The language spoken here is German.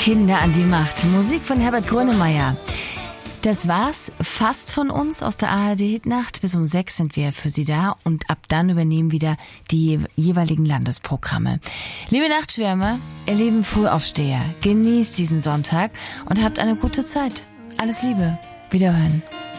Kinder an die Macht. Musik von Herbert Grönemeyer. Das war's fast von uns aus der ARD-Hitnacht. Bis um 6 sind wir für Sie da und ab dann übernehmen wieder die jeweiligen Landesprogramme. Liebe Nachtschwärmer, ihr lieben Frühaufsteher, genießt diesen Sonntag und habt eine gute Zeit. Alles Liebe. Wiederhören.